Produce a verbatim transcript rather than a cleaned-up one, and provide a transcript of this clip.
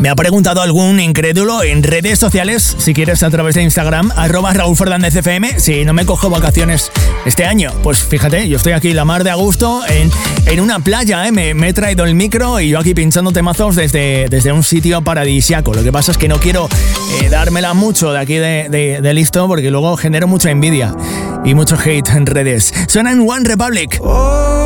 Me ha preguntado algún incrédulo en redes sociales, si quieres a través de Instagram, arroba Raúl Fernández F M, si no me cojo vacaciones este año. Pues fíjate, yo estoy aquí la mar de a gusto en, en una playa, ¿eh? Me, me he traído el micro y yo aquí pinchando temazos desde, desde un sitio paradisíaco. Lo que pasa es que no quiero eh, dármela mucho de aquí de, de, de listo, porque luego genero mucha envidia y mucho hate en redes. Suena en One Republic. Oh.